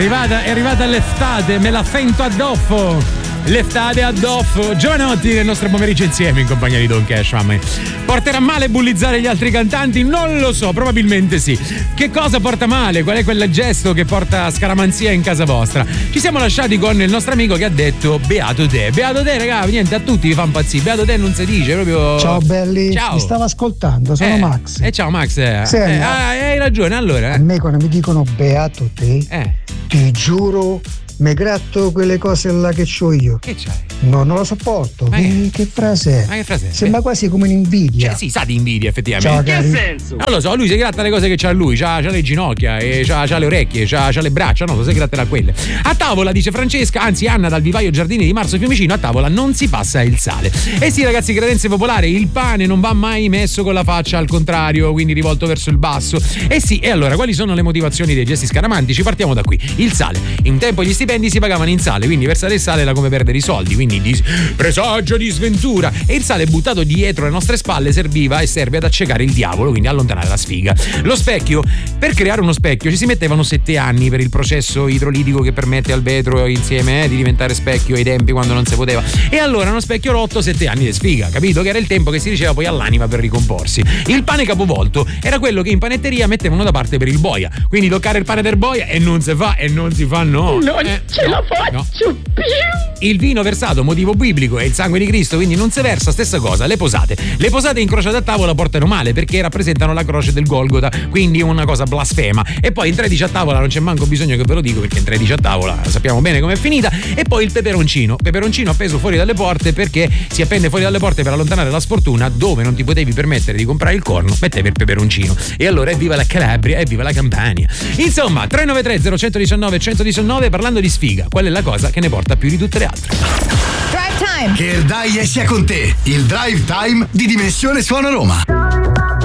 È arrivata l'estate, me la sento addosso. L'estate addosso. Giovanotti nel nostro pomeriggio insieme in compagnia di Don Cash, mamma mia. Porterà male bullizzare gli altri cantanti? Non lo so, probabilmente sì. Che cosa porta male? Qual è quel gesto che porta scaramanzia in casa vostra? Ci siamo lasciati con il nostro amico che ha detto beato te. Beato te, raga, niente, a tutti vi fa impazzire. Beato te non si dice, proprio. Ciao belli. Ciao. Mi stavo ascoltando, sono Max. Ciao Max. Senti, hai ragione, allora. A me quando mi dicono beato te, ti giuro, mi gratto quelle cose là che c'ho io. Che c'hai? No, non lo sopporto. Che frase è? Ma che frase è? Sembra quasi come un'invidia. Cioè, sì, sa di invidia, effettivamente. Ciao, che senso? Non lo so, lui si gratta le cose che c'ha lui, c'ha le ginocchia, e c'ha le orecchie, c'ha le braccia, no, si gratterà quelle. A tavola, dice Francesca, anzi Anna dal vivaio Giardini di Marzo Fiumicino, a tavola non si passa il sale. E sì, ragazzi, credenze popolare, il pane non va mai messo con la faccia al contrario, quindi rivolto verso il basso. E sì, e allora, quali sono le motivazioni dei gesti scaramantici? Partiamo da qui. Il sale. Un tempo gli stipendi si pagavano in sale, quindi versare il sale era come perdere i soldi, quindi presagio di sventura. E il sale buttato dietro le nostre spalle serviva e serve ad accecare il diavolo, quindi allontanare la sfiga. Lo specchio. Per creare uno specchio ci si mettevano 7 anni per il processo idrolitico che permette al vetro insieme di diventare specchio ai tempi quando non si poteva. E allora uno specchio rotto, 7 anni di sfiga, capito? Che era il tempo che si diceva poi all'anima per ricomporsi. Il pane capovolto era quello che in panetteria mettevano da parte per il boia, quindi toccare il pane del boia e non si fa, no. Non ce la faccio più. Il vino versato, motivo biblico, è il sangue di Cristo, quindi non si versa. Stessa cosa, le posate incrociate a tavola portano male perché rappresentano la croce del Golgota, quindi una cosa blasfema. E poi in 13 a tavola non c'è manco bisogno che ve lo dico, perché in 13 a tavola sappiamo bene com'è finita. E poi il peperoncino appeso fuori dalle porte, perché si appende fuori dalle porte per allontanare la sfortuna. Dove non ti potevi permettere di comprare il corno, mettevi il peperoncino. E allora evviva la Calabria, evviva la Campania. Insomma, 393 0119 119, parlando di sfiga, qual è la cosa che ne porta più di tutte le altre? Drive Time. Che il dai sia con te. Il Drive Time di Dimensione Suono Roma.